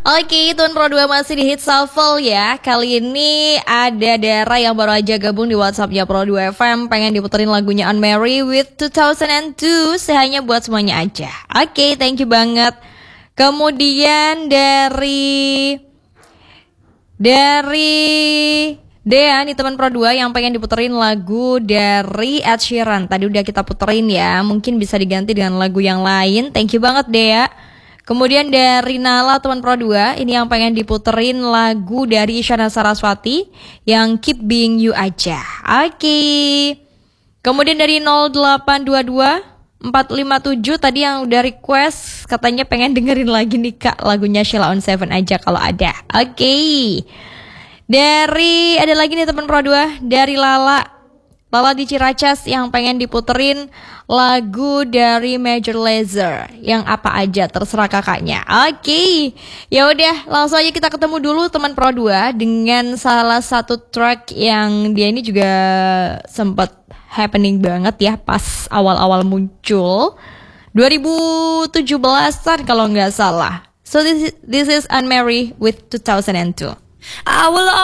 Oke, Tuan Pro 2 masih di Hit Shuffle ya. Kali ini ada Dara yang baru aja gabung di WhatsAppnya Pro 2 FM. Pengen diputerin lagunya On Mary with 2002. Hanya buat semuanya aja. Oke, thank you banget. Kemudian dari Dea nih teman Pro 2 yang pengen diputerin lagu dari Ed Sheeran. Tadi udah kita puterin ya. Mungkin bisa diganti dengan lagu yang lain. Thank you banget Dea. Kemudian dari Nala teman Pro 2, ini yang pengen diputerin lagu dari Isyana Saraswati yang Keep Being You aja. Oke. Kemudian dari 0822 457 tadi yang udah request katanya pengen dengerin lagi nih Kak lagunya Sheila on 7 aja kalau ada. Oke. Dari ada lagi nih teman Pro 2 dari Lala di Ciracas yang pengen diputerin lagu dari Major Lazer yang apa aja terserah kakaknya. Oke. Ya udah, langsung aja kita ketemu dulu teman Pro 2 dengan salah satu track yang dia ini juga sempat happening banget ya pas awal-awal muncul 2017-an kalau nggak salah. So this is On Mary with 2002. I will